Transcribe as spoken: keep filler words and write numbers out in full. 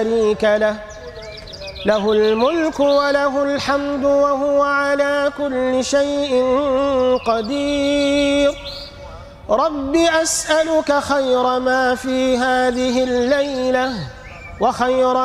شريك له له الملك وله الحمد وهو على كل شيء قدير. رب أسألك خير ما في هذه الليلة وخير